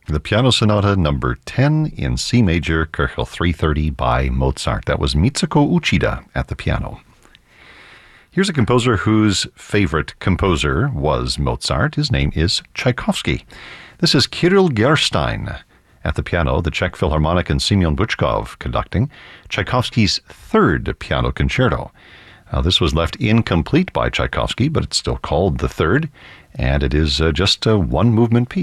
The Piano Sonata number 10 in C major, Köchel 330 by Mozart. That was Mitsuko Uchida at the piano. Here's a composer whose favorite composer was Mozart. His name is Tchaikovsky. This is Kirill Gerstein at the piano, the Czech Philharmonic, and Semyon Buchkov conducting Tchaikovsky's third piano concerto. This was left incomplete by Tchaikovsky, but it's still called the third, and it is just a one-movement piece.